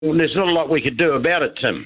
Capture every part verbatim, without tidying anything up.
there's not a lot we could do about it, Tim.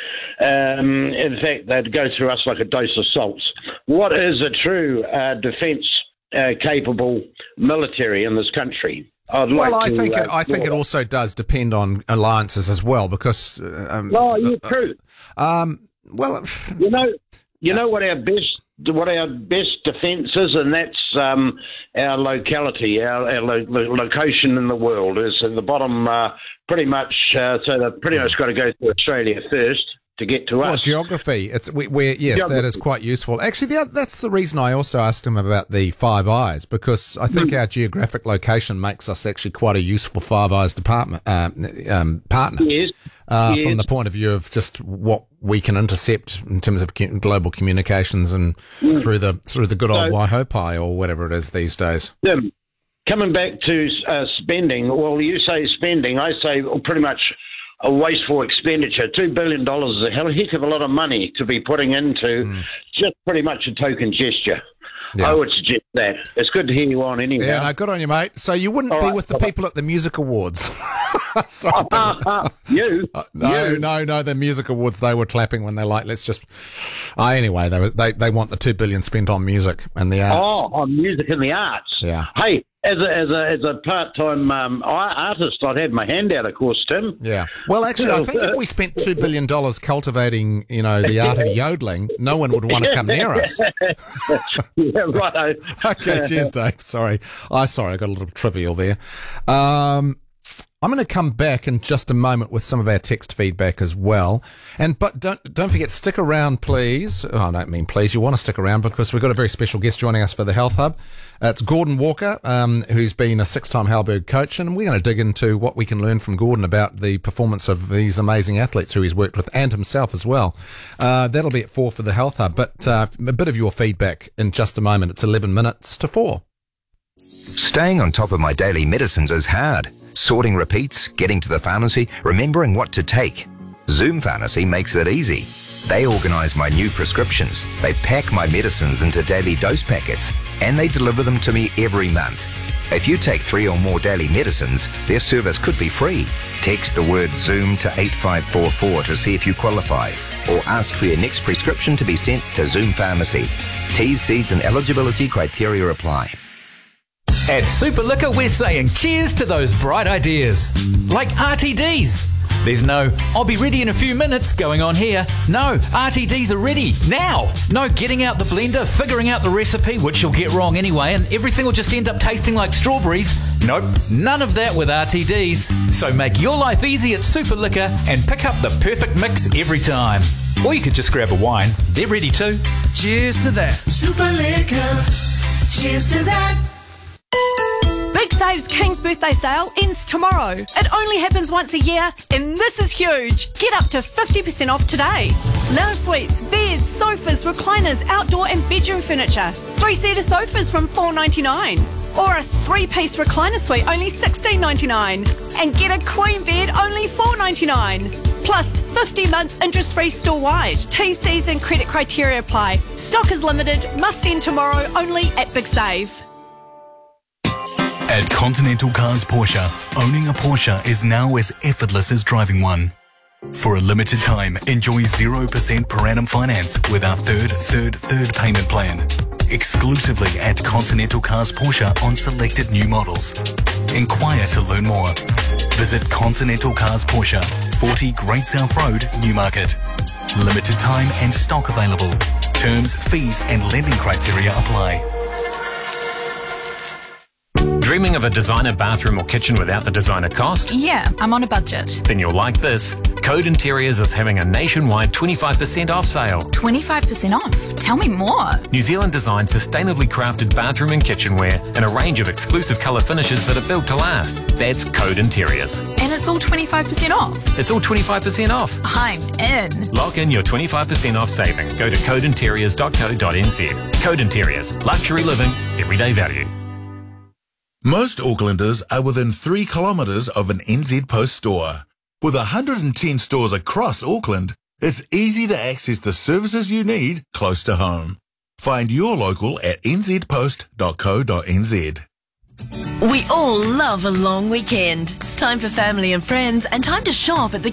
Um, in fact, they'd go through us like a dose of salts. What is a true uh, defence-capable uh, military in this country? I'd like well, I to, think uh, it, I think it also does depend on alliances as well, because. Um, oh, yeah, true. Um, well, you know, you know what our best what our best defence is, and that's um, our locality, our, our lo- lo- location in the world is in the bottom. Uh, pretty much, uh, so they've pretty much got to go to Australia first to get to well, us. geography. It's we, we're yes, Geography. That is quite useful. Actually, the, that's the reason I also asked him about the Five Eyes, because I think mm. our geographic location makes us actually quite a useful Five Eyes department uh, um, partner. Yes. Uh, yes. From the point of view of just what we can intercept in terms of global communications and mm. through the through the good old so, Waihopai or whatever it is these days. Tim, coming back to uh, spending, well, you say spending, I say well, pretty much a wasteful expenditure. Two billion dollars is a hell heck of a lot of money to be putting into mm. just pretty much a token gesture. Yeah. I would suggest that. It's good to hear you on anyway. Yeah, no, good on you, mate. So you wouldn't All be right, with the people at the music awards? Sorry, uh, uh, you? Uh, no, you. no, no. The music awards, they were clapping when they're like, let's just. Uh, anyway, they, were, they they want the two billion spent on music and the arts. Oh, on music and the arts. Yeah. Hey, as a as a as a part time um, artist, I'd have my hand out, of course, Tim. Yeah. Well, actually, I think if we spent two billion dollars cultivating, you know, the art of yodeling, no one would want to come near us. Yeah, right. Okay, cheers, Dave. Sorry, I sorry, I got a little trivial there. Um, I'm going to come back in just a moment with some of our text feedback as well. And but don't don't forget, stick around, please. Oh, I don't mean please. You want to stick around because we've got a very special guest joining us for the Health Hub. Uh, it's Gordon Walker, um, who's been a six-time Halberg coach, and we're going to dig into what we can learn from Gordon about the performance of these amazing athletes who he's worked with and himself as well. Uh, that'll be at four for the Health Hub. But uh, a bit of your feedback in just a moment. It's eleven minutes to four. Staying on top of my daily medicines is hard. Sorting repeats, getting to the pharmacy, remembering what to take. Zoom Pharmacy makes it easy. They organise my new prescriptions, they pack my medicines into daily dose packets, and they deliver them to me every month. If you take three or more daily medicines, their service could be free. Text the word Zoom to eight five four four to see if you qualify, or ask for your next prescription to be sent to Zoom Pharmacy. T's, C's and eligibility criteria apply. At Superliquor, we're saying cheers to those bright ideas. Like R T Ds. There's no, I'll be ready in a few minutes going on here. No, R T Ds are ready now. No getting out the blender, figuring out the recipe, which you'll get wrong anyway, and everything will just end up tasting like strawberries. Nope, none of that with R T Ds. So make your life easy at Superliquor and pick up the perfect mix every time. Or you could just grab a wine. They're ready too. Cheers to that. Superliquor. Cheers to that. Big Save's King's Birthday Sale ends tomorrow. It only happens once a year, and this is huge. Get up to fifty percent off today. Lounge suites, beds, sofas, recliners, outdoor and bedroom furniture. Three-seater sofas from four ninety-nine. Or a three-piece recliner suite, only sixteen ninety-nine. And get a queen bed, only four ninety-nine. Plus fifty months interest-free store-wide. T Cs and credit criteria apply. Stock is limited, must end tomorrow, only at Big Save. At Continental Cars Porsche, owning a Porsche is now as effortless as driving one. For a limited time, enjoy zero percent per annum finance with our third, third, third payment plan. Exclusively at Continental Cars Porsche on selected new models. Inquire to learn more. Visit Continental Cars Porsche, forty Great South Road, Newmarket. Limited time and stock available. Terms, fees and lending criteria apply. Dreaming of a designer bathroom or kitchen without the designer cost? Yeah, I'm on a budget. Then you'll like this. Code Interiors is having a nationwide twenty-five percent off sale. twenty-five percent off? Tell me more. New Zealand designed sustainably crafted bathroom and kitchenware in a range of exclusive colour finishes that are built to last. That's Code Interiors. And it's all twenty-five percent off? It's all twenty-five percent off. I'm in. Lock in your twenty-five percent off saving. Go to code interiors dot co dot n z. Code Interiors. Luxury living. Everyday value. Most Aucklanders are within three kilometres of an N Z Post store. With one hundred ten stores across Auckland, it's easy to access the services you need close to home. Find your local at n z post dot co dot n z. We all love a long weekend. Time for family and friends and time to shop at the